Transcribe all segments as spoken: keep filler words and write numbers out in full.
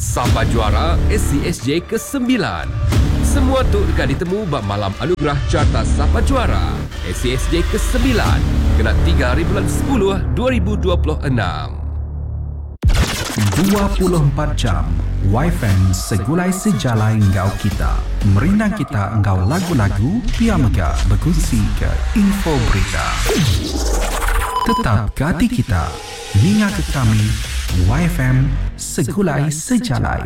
Sapa Juara S C S J kesembilan. Semua tu dekat ditemu bab malam anugerah Carta Sapa Juara S C S J kesembilan kena tiga hari bulan sepuluh dua ribu dua puluh enam. dua puluh empat jam Y F M segulai sejalai engkau kita. Merinang kita engkau lagu-lagu, pia mega berkongsi ke info berita. Tetap ke hati kita, hingga ke kami Y F M segulai sejalai.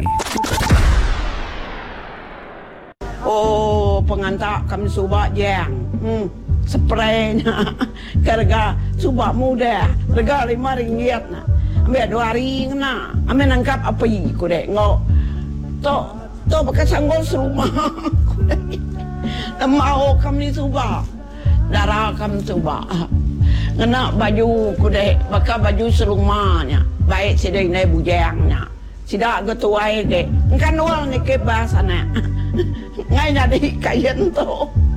Oh, pengantak kami subak jang. Hmm, spraynya. Harga subak muda. Harga lima ringgit na. Ambil dua ring na. Ambil nangkap apa i kudek ngok. To to bekas sanggol serumah. Mau kami subak. Darah kami subak. Ngena baju kudek, bakal baju serumahnya. Baik sidai nai bujangnya. Sidak getuai ke. Kan uang ni ke bahasana. Ngai jadi kain tu.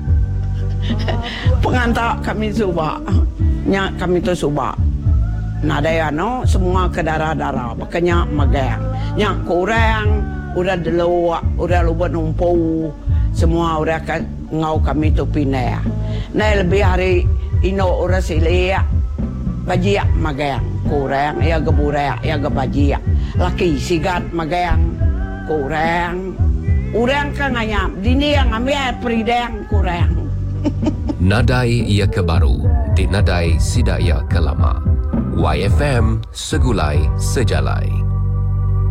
Pengantak kami subak. Nya kami tu subak. Nada ya no semua ke darah-darah. Makanya magang. Nya kurang udah delu udah lupa numpu. Semua udah kan ngau kami tu pindah. Nai lebih hari ino udah silia. Bajia magang. Kurang ya geburak ya gebajia. Laki sigat magang. Kurang. Urang kan ngayam, dini yang ambil peridang kurang. Nadai ia ke baru, di nadai sida ia ke lama. Y F M segulai sejalai.